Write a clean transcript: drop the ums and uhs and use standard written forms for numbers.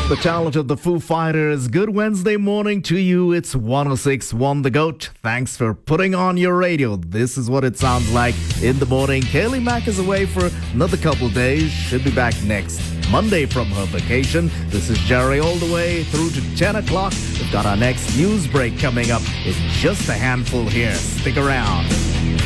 The talent of the Foo Fighters. Good Wednesday morning to you. It's 106.1 The Goat. Thanks for putting on your radio. This is what it sounds like in the morning. Kaylee Mack is away for another couple days. Should be back next Monday from her vacation. This is Jerry all the way through to 10 o'clock. We've got our next news break coming up in just a handful here. Stick around.